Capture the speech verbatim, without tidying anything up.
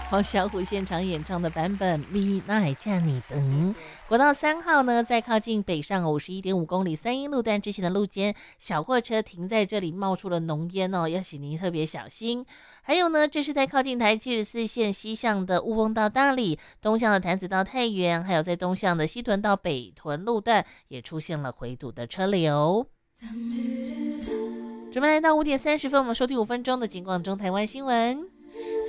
黄小琥现场演唱的版本《米奈嫁你等》。国道三号呢，在靠近北上五十一点五公里三一路段之前的路肩，小货车停在这里冒出了浓烟哦，要请您特别小心。还有呢，这是在靠近台七十四线西向的雾峰到大里，东向的潭子到太原，还有在东向的西屯到北屯路段也出现了回堵的车流。准备来到五点三十分，我们收听五分钟的警广中台湾新闻。